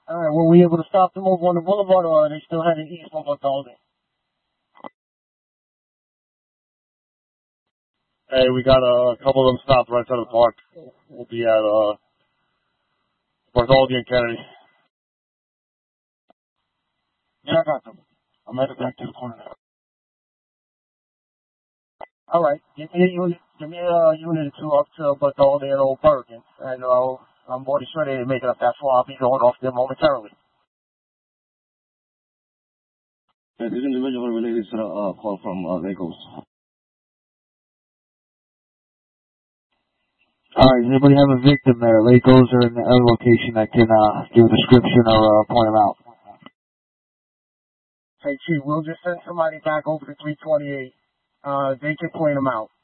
Alright, were we able to stop them over on the boulevard, or are they still heading east from Bartholdi? Hey, we got a couple of them stopped right outside of the park. We'll be at Bartholdi and Kennedy. Yeah, I got them. I'm headed back to the corner now. Alright, give me a unit or two up to Bartholdi and Old Perkins. And I'm more than sure they didn't make it up that far. I'll be going off there momentarily. Yeah, this individual related to the call from Lagos. Alright, does anybody have a victim there, Lagos or in the other location that can give a description or point them out? Hey, Chief, we'll just send somebody back over to 328. They can point them out.